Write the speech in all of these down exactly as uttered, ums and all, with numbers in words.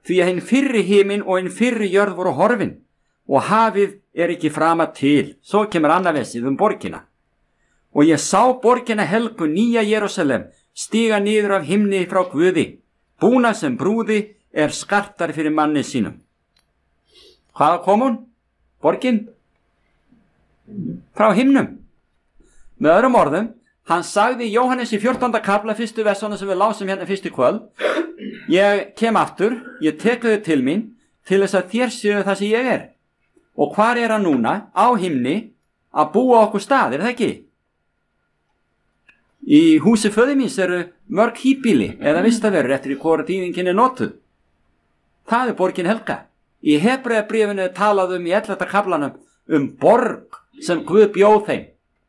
því að hinn fyrri himinn og hinn fyrri jörð voru horfin og hafið er ekki frama til. Svo kemur annað versið um borgina. Og ég sá borgina helgu, nýja Jerúsalem, stiga niður af himni frá Guði, búna sem brúði er skartar fyrir manni sínum. Hvaða kom hún? Borgin? Frá himnum. Með öðrum orðum, hann sagði í Jóhannes í fjórtánda kafla fyrstu versana sem við lásum hérna fyrstu kvöld, ég kem aftur, ég tek þau til mín til þess að þér séu það sem ég er. Og hvar er hann núna? Á himni að búa okkur stað, er það ekki? Í húsi föður míns eru mörg híbýli eða vistaverur eftir í hvora þýðingin er notuð. Það er borgin helga. Í Hebreabréfinu er talað um í ellefta kaflanum um borg sem Guð bjóð þeim.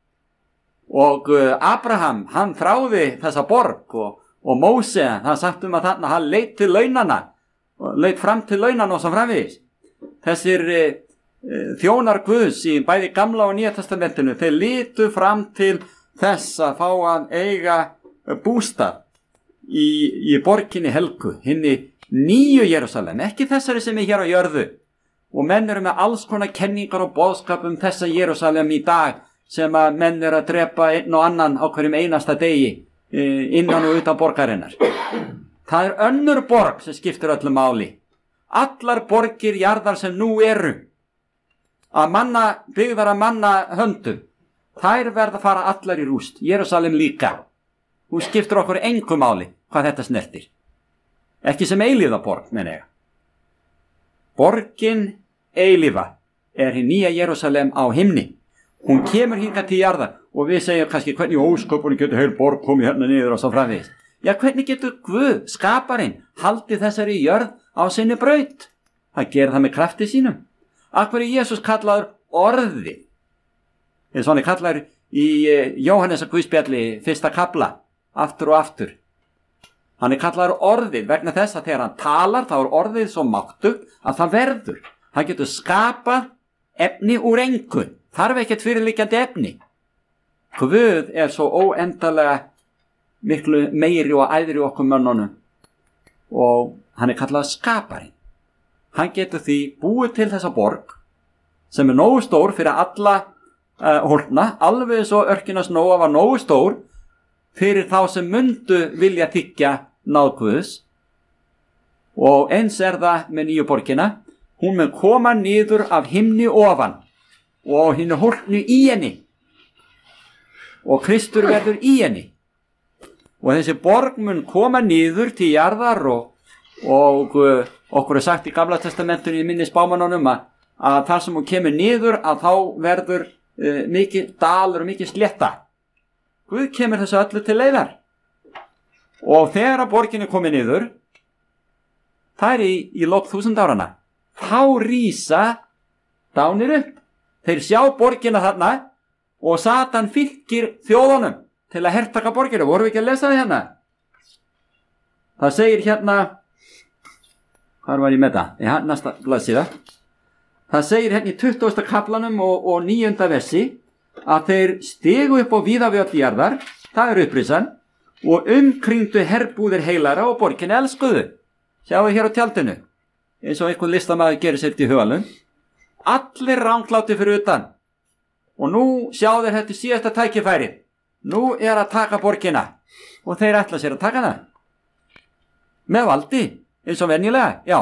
Og Abraham, hann þráði þessa borg og, og Móse, hann sagt um að þarna hann leit til launana og leit fram til launana og svo framvegis. Þessir e, e, þjónar Guðs í bæði gamla og nýja testamentinu, þeir litu fram til þess að fá að eiga bústað í, í borginni helgu, hinni nýju Jerúsalem, ekki þessari sem er hér á jörðu. Og menn eru með alls konar kenningar og boðskap um þessa Jerúsalem í dag sem að menn eru að drepa einn og annan á hverjum einasta degi innan og utan borgarinnar. Það er önnur borg sem skiptir öllu máli. Allar borgir jarðar sem nú eru að manna, byggðar að manna höndum, þær verða að fara allar í rúst. Jerúsalem líka. Hún skiptir okkur engu máli hvað þetta snertir. Ekki sem eilífa borg, menn ég. Borgin eilífa er hinn nýja Jerúsalem á himni. Hún kemur hingað til jarðar og við segjum kannski hvernig ósköpunni getur heil borg komið hérna niður og svo framvegis. Já, hvernig getur Guð, skaparinn, haldið þessari jörð á sinni braut? Það gerir það með krafti sínum. Af hverju Jesús kallaður orði? Eða svona kallaður í Jóhannesar Guðspjalli fyrsta kafla, aftur og aftur. Hann er kallaður orðið vegna þess að þegar hann talar þá er orðið svo máttug að það verður. Hann getur skapað efni úr engu. Þarf ekkert fyrirliggjandi efni. Guð er svo óendalega miklu meiri og æðri okkur mönnunum og hann er kallað skaparinn. Hann getur því búið til þessa borg sem er nógu stór fyrir alla uh, hólna, alveg svo örkinas Nóa var nógu stór fyrir þá sem mundu vilja þiggja náð Guðs. Og eins er það með nýju borgina, hún mun koma niður af himni ofan og hinn er hólknu í henni og Kristur verður í henni og þessi borg mun koma niður til jarðar og, og uh, okkur er sagt í Gamla testamentinu í minni spámanunum að, að þar sem hún kemur niður að þá verður uh, mikið dalur og mikið slétta. Guð kemur þessu öllu til leiðar og þegar að borgin er komið niður það er í, í lok þúsund árana þá rísa dánir upp. Þeir sjá borgina þarna og Satan fylgir þjóðunum til að hertaka borgina. Voru við ekki að lesa það hérna? Það segir hérna, hvað var ég með það? Ég næsta blaðsíða. Það segir hérna í tuttugasta kaflanum og, og níunda versi að þeir stigu upp á víðavöll jarðar, það er upprisan, og umkringdu herbúðir heilara og borgina elskuðu. Sjáu hér á tjaldinu, eins og einhvern listamaður gerir sér til hugalum. Allir ránklátti fyrir utan og nú sjá þeir þetta síðasta tækifæri. Nú er að taka borgina og þeir ætla sér að taka það með valdi eins og venjulega, já.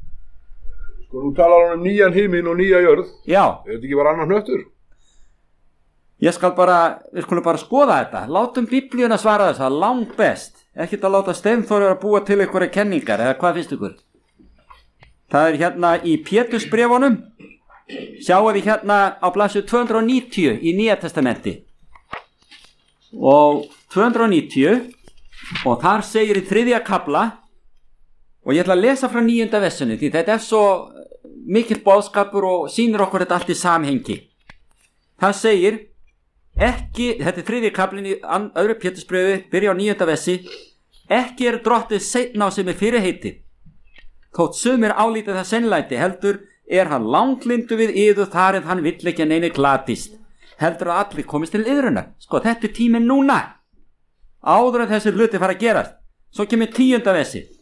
Sko nú talar hann um nýjan himinn og nýja jörð. Já. Er þetta ekki bara annar hnöttur? Ég skal bara, við skulum bara skoða þetta. Látum Biblíuna svara þess að langt best. Ekkert að láta Steinþór að búa til einhverja kenningar eða hvað finnst ykkur? Það er hérna í Pétursbréfunum. Sjáum við hérna á blaðsíðu tvö hundruð níutíu í Nýja testamenti og tvö hundruð níutíu og þar segir í þriðja kafla og ég ætla að lesa frá níunda versinu því þetta er svo mikill boðskapur og sýnir okkur þetta allt í samhengi. Það segir ekki, þetta er þriðji kaflinn í öðru Pétursbréfi, byrja á níunda versi, ekki er drottið seinna á sem er fyrirheitið þótt sumir álítið það sennlæti heldur er hann langlindu við yður þar en hann vill ekki neini glatist. Heldur að allir komist til yðruna. Sko, þetta er tíminn núna. Áður en þessi hluti fara að gerast. Svo kemur tíunda versi.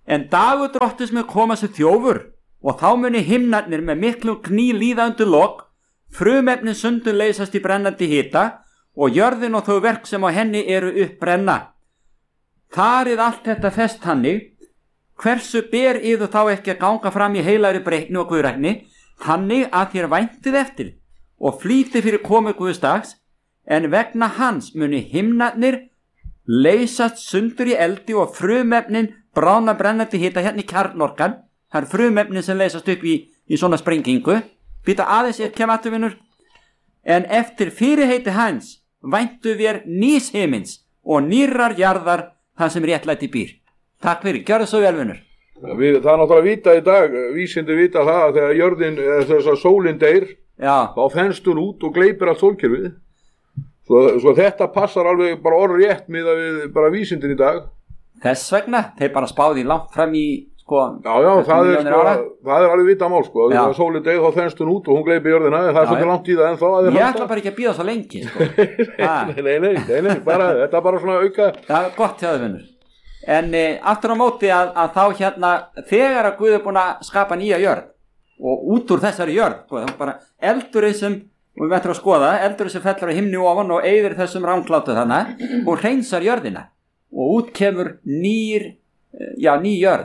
en dagur drottins mun koma sem þjófur, og þá muni himnarnir með miklum kný líða undir lok, frumefnin sundur leysast í brennandi hita, og jörðin og þau verk sem á henni eru uppbrenna. Þarið allt þetta fest hannig, hversu ber yður þá ekki að ganga fram í heilagri breytni og guðrækni, þannig að þér væntið eftir og flýti fyrir komu Guðsdags, en vegna hans muni himnarnir leysast sundur í eldi og frumefnin bráðna brennandi hita hérna í kjarnorkan. Það er frumefnin sem leysast upp í, í svona sprengingu. Býta aðeins ég kem aftur vinnur. En eftir fyrirheiti hans væntu við nýs himins og nýrrar jarðar þar sem réttlæti býr. Takk fyrir, gjörðu svo vel vinnur. Við, það er náttúrulega að vita í dag, vísindi vita það að þegar jörðin, þess að sólin deyr, Já. þá þenst hún út og gleypir allt sólkerfið. Svo, svo þetta passar alveg bara orð rétt miðað við bara vísindin í dag. Þess vegna, þeir bara spáði langt fram í, sko, Já, já, það er, sko, það er alveg vita mál, sko. Þegar sólin deyr þá þenst hún út og hún gleypir jörðina. Það er svolítið langt í það ennþá. Ég ætla bara ekki að bíða svo lengi, sko. nei, nei, nei, nei, nei, bara, þetta er bara svona auka. Það er gott hjá þau vinnur. En e, aftur á móti að, að þá hérna þegar að Guð er búin að skapa nýja jörð og út úr þessari jörð, sko, bara eldurinn sem, og við ætlum að skoða, eldurinn sem fellur á himni ofan og eyðir þessum ránklátu þannig og hreinsar jörðina og út kemur nýr, já, ný jörð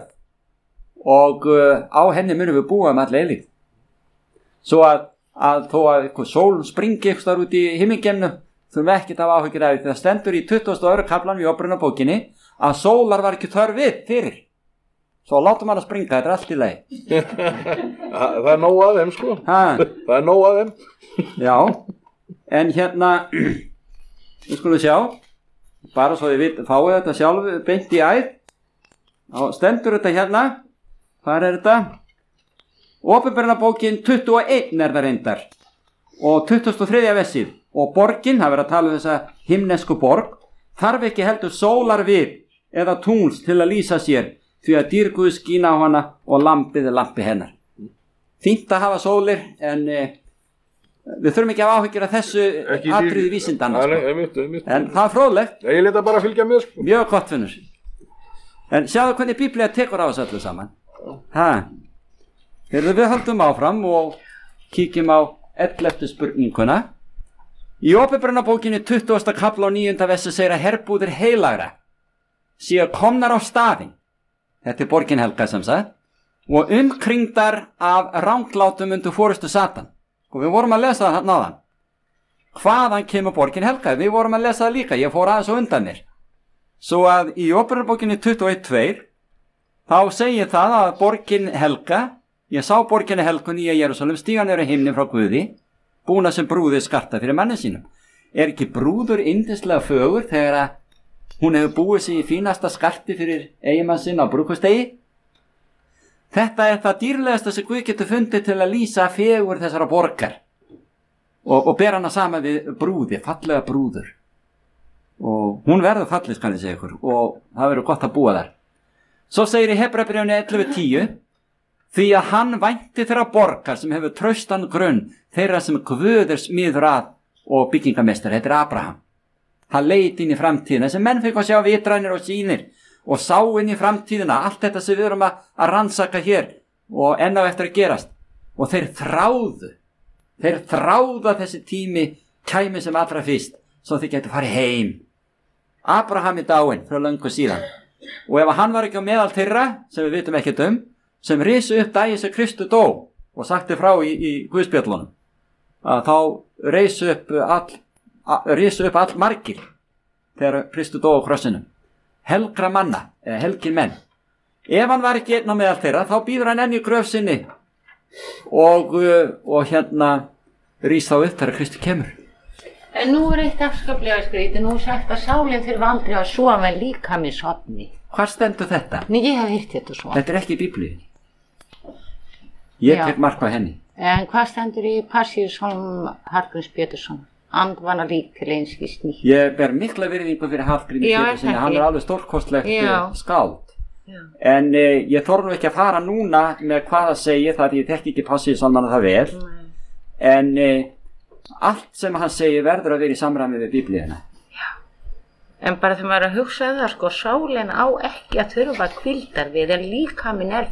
og uh, á henni munum við búa um all eilífð. Svo að, að þó að eitthvað sól springi eitthvað þar út í himmingeimnu, þurfum við ekkert af áhyggjur af því. Það stendur í tuttugasta og öðrum kaflanum í Opinberunarbókinni að sólar var ekki þörf við fyrir. Svo látum hann að springa, þetta er allt í lagi. Það er nóg að þeim, sko. Ha? Það er nóg að þeim. Já, en hérna, við skulum sjá, bara svo þið fáið þetta sjálf beint í æð, þá stendur þetta hérna, hvað er þetta? Opinberunarbókin tuttugu og eitt er það reyndar, og tuttugasta og þriðja vessið, og borgin, það verður að tala um þessa himnesku borg, þarf ekki heldur sólar við eða tungls til að lýsa sér, því að dýr Guð skína á hana og lampið er lampi hennar. Fínt að hafa sólir, en e, við þurfum ekki að hafa áhyggjur af þessu atriði vísindanna, sko. En það er fróðlegt. Ég leta bara að fylgja með, sko. Mjög gott finnur. En sjáðu hvernig Biblía tekur á þessu öllu saman. Ha. Þegar við höldum áfram og kíkjum á elleftu spurninguna. Í Opinberunarbókinni tuttugasta kafla og níunda vessi segir að herbúðir heilagra séu komnar á staðinn, þetta er borgin Helga sem sagt, og umkringdar af ránglátum undir forystu Satan. Og við vorum að lesa það hann áðan. Hvaðan kemur borgin Helga? Við vorum að lesa það líka, ég fór aðeins og undan mér. Svo að í Opinberunarbókinni tuttugu og eitt tvö þá segir það að borgin Helga, ég sá borginni Helgu nýja Jerúsalem stíga niður á himnin frá Guði, búna sem brúðið skarta fyrir manni sínum. Er ekki brúður yndislega fögur þegar að hún hefur búið sig í fínasta skarti fyrir eiginmann sinn á brúðkaupsdegi? Þetta er það dýrlegasta sem Guð getur fundið til að lýsa fegur þessara borgar og, og ber hana sama við brúði, fallega brúður. Og hún verður fallið, skal ég segja ykkur, og það verður gott að búa þar. Svo segir í Hebrabréfinu ellefu tíu, því að hann vænti þeirra borgar sem hefur traustan grunn, þeirra sem Guð er smiður að og byggingamestar, þetta er Abraham. Hann leit inn í framtíðina, sem menn fikk að sjá vitrænir og sýnir og sá inn í framtíðina, allt þetta sem við erum að, að rannsaka hér og enn á eftir að gerast. Og þeir þráðu, þeir þráðu að þessi tími kæmi sem allra fyrst, svo þeir getur farið heim. Abraham er dáinn frá löngu síðan. Og ef hann var ekki á meðal þeirra, sem við vitum ekkert um, sem risu upp daginn sem Kristur dó og sagti frá í, í Guðspjöllunum, að þá risu upp all, risu upp all margir þegar Kristur dó á krossinum. Helgra manna, eða helgir menn. Ef hann var ekki einn á meðal þeirra, þá býður hann enn í gröf sinni og, og hérna rís þá upp þegar Kristur kemur. En nú er eitt afskaplega skrítið, nú er sagt að sálinn þurfi aldrei að sofa en líkami sofni. Hvar stendur þetta? Nei, ég hef heyrt þetta svo. Þetta er ekki í Biblíunni. Ég tek mark á henni. En hvað stendur í Passíusálm Hallgríms Pétursson? Andvana lík til einskis nýtt. Ég ber mikla virðingu fyrir Hallgrími Pétursson, hann er alveg stórkostlegt skáld. Já. En eh, ég þorði nú ekki að fara núna með hvað það segir, þar ég þekki ekki Passíusálmana það vel. Nei. En eh, allt sem hann segir verður að vera í samræmi við Biblíuna. Já. En bara þegar maður er að hugsa það, sko, sálin á ekki að þurfa hvíldar við en líkaminn er